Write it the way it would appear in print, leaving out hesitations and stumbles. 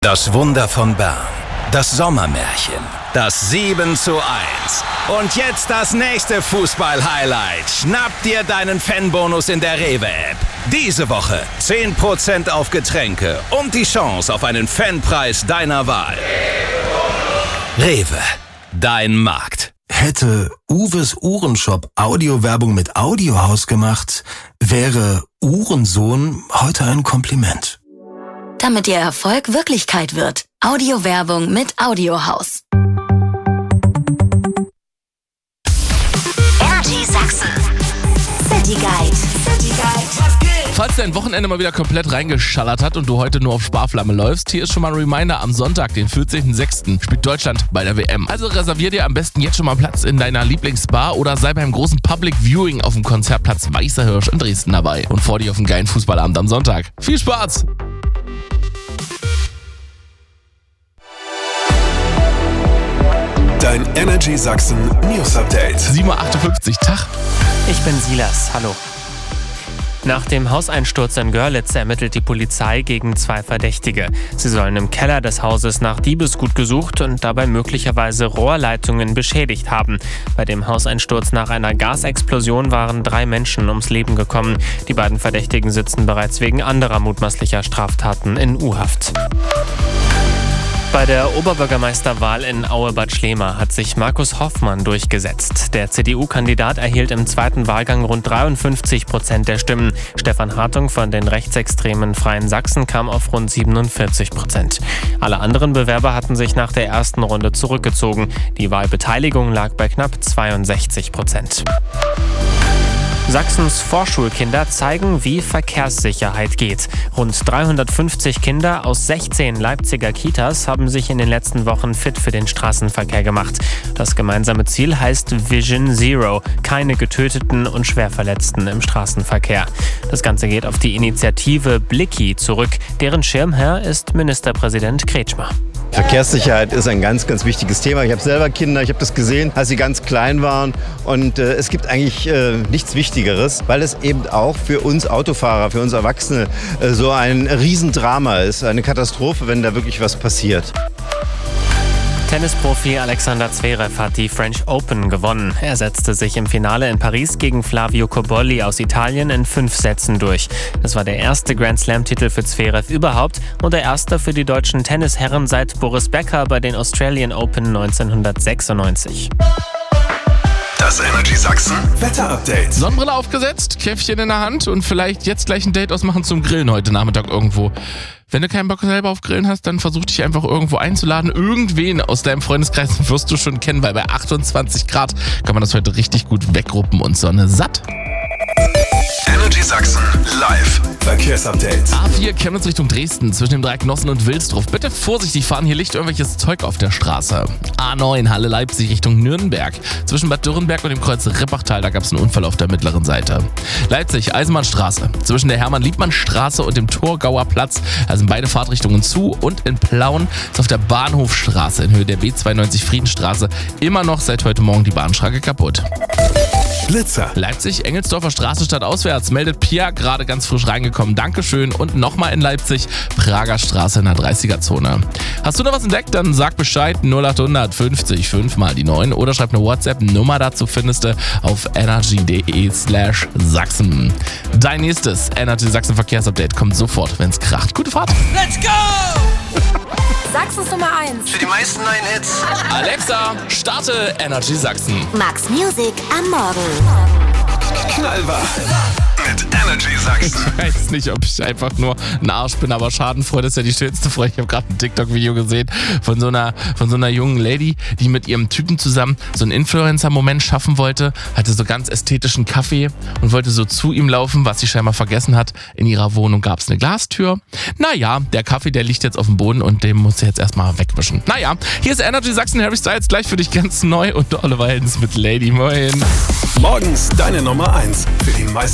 Das Wunder von Bern, das Sommermärchen, das 7:1 und jetzt das nächste Fußball-Highlight. Schnapp dir deinen Fanbonus in der Rewe-App. Diese Woche 10% auf Getränke und die Chance auf einen Fanpreis deiner Wahl. Rewe, dein Markt. Hätte Uwes Uhrenshop Audiowerbung mit Audiohaus gemacht, wäre Uhrensohn heute ein Kompliment. Damit Ihr Erfolg Wirklichkeit wird. Audiowerbung mit Audiohaus. Energy Sachsen. City Guide. Falls dein Wochenende mal wieder komplett reingeschallert hat und du heute nur auf Sparflamme läufst, hier ist schon mal ein Reminder, am Sonntag, den 14.06. spielt Deutschland bei der WM. Also reservier dir am besten jetzt schon mal Platz in deiner Lieblingsbar oder sei beim großen Public Viewing auf dem Konzertplatz Weißer Hirsch in Dresden dabei und freu dich auf einen geilen Fußballabend am Sonntag. Viel Spaß! Dein Energy Sachsen News Update. 7:58 Uhr, Tag. Ich bin Silas, hallo. Nach dem Hauseinsturz in Görlitz ermittelt die Polizei gegen 2 Verdächtige. Sie sollen im Keller des Hauses nach Diebesgut gesucht und dabei möglicherweise Rohrleitungen beschädigt haben. Bei dem Hauseinsturz nach einer Gasexplosion waren 3 Menschen ums Leben gekommen. Die beiden Verdächtigen sitzen bereits wegen anderer mutmaßlicher Straftaten in U-Haft. Bei der Oberbürgermeisterwahl in Aue-Bad Schlema hat sich Markus Hoffmann durchgesetzt. Der CDU-Kandidat erhielt im zweiten Wahlgang rund 53% der Stimmen. Stefan Hartung von den rechtsextremen Freien Sachsen kam auf rund 47%. Alle anderen Bewerber hatten sich nach der ersten Runde zurückgezogen. Die Wahlbeteiligung lag bei knapp 62%. Sachsens Vorschulkinder zeigen, wie Verkehrssicherheit geht. Rund 350 Kinder aus 16 Leipziger Kitas haben sich in den letzten Wochen fit für den Straßenverkehr gemacht. Das gemeinsame Ziel heißt Vision Zero, keine Getöteten und Schwerverletzten im Straßenverkehr. Das Ganze geht auf die Initiative Blicki zurück. Deren Schirmherr ist Ministerpräsident Kretschmer. Verkehrssicherheit ist ein ganz, ganz wichtiges Thema. Ich habe selber Kinder, ich habe das gesehen, als sie ganz klein waren. Und es gibt eigentlich nichts Wichtigeres, weil es eben auch für uns Autofahrer, für uns Erwachsene so ein Riesendrama ist. Eine Katastrophe, wenn da wirklich was passiert. Tennisprofi Alexander Zverev hat die French Open gewonnen. Er setzte sich im Finale in Paris gegen Flavio Cobolli aus Italien in 5 Sätzen durch. Es war der erste Grand-Slam-Titel für Zverev überhaupt und der erste für die deutschen Tennisherren seit Boris Becker bei den Australian Open 1996. Das Energy Sachsen Wetter-Update. Sonnenbrille aufgesetzt, Käffchen in der Hand und vielleicht jetzt gleich ein Date ausmachen zum Grillen heute Nachmittag irgendwo. Wenn du keinen Bock selber auf Grillen hast, dann versuch dich einfach irgendwo einzuladen. Irgendwen aus deinem Freundeskreis wirst du schon kennen, weil bei 28 Grad kann man das heute richtig gut wegruppen und Sonne satt. Energy Sachsen live Verkehrsupdate. A4 Chemnitz Richtung Dresden zwischen dem Dreieck Nossen und Wilsdruff. Bitte vorsichtig fahren, hier liegt irgendwelches Zeug auf der Straße. A9 Halle Leipzig Richtung Nürnberg. Zwischen Bad Dürrenberg und dem Kreuz Rippachtal, da gab es einen Unfall auf der mittleren Seite. Leipzig Eisenbahnstraße. Zwischen der Hermann-Liebmann-Straße und dem Torgauer Platz, da sind beide Fahrtrichtungen zu. Und in Plauen ist auf der Bahnhofstraße in Höhe der B92 Friedenstraße immer noch seit heute Morgen die Bahnschranke kaputt. Blitzer. Leipzig, Engelsdorfer Straße stadtauswärts, meldet Pia, gerade ganz frisch reingekommen. Dankeschön. Und nochmal in Leipzig, Prager Straße in der 30er-Zone. Hast du noch was entdeckt? Dann sag Bescheid, 0800 50 5 mal die 9 oder schreib eine WhatsApp-Nummer dazu, findest du auf energy.de/Sachsen. Dein nächstes Energy Sachsen Verkehrsupdate kommt sofort, wenn's kracht. Gute Fahrt. Let's go! Sachsens Nummer 1. Für die meisten neuen Hits. Alexa, starte Energy Sachsen. Max Music am Morgen. Knallwach. Mit Energy Sachsen. Ich weiß nicht, ob ich einfach nur ein Arsch bin, aber Schadenfreude ist ja die schönste Freude. Ich habe gerade ein TikTok-Video gesehen von so einer jungen Lady, die mit ihrem Typen zusammen so einen Influencer-Moment schaffen wollte, hatte so ganz ästhetischen Kaffee und wollte so zu ihm laufen, was sie scheinbar vergessen hat. In ihrer Wohnung gab es eine Glastür. Naja, der Kaffee, der liegt jetzt auf dem Boden und den muss sie jetzt erstmal wegwischen. Naja, hier ist Energy Sachsen, Harry Styles gleich für dich ganz neu und Oliver Heldens mit Lady. Moin. Morgens deine Nummer 1 für die meisten